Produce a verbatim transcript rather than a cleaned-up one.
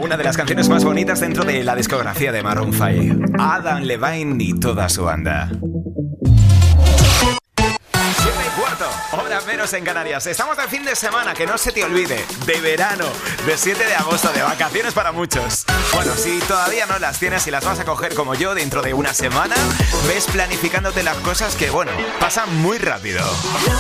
una de las canciones más bonitas dentro de la discografía de Maroon cinco. Adam Levine y toda su banda. siete y cuarto, hora menos en Canarias. Estamos de fin de semana, que no se te olvide. De verano, de siete de agosto, de vacaciones para muchos. Bueno, si todavía no las tienes y las vas a coger como yo dentro de una semana, ves planificándote las cosas que, bueno, pasan muy rápido.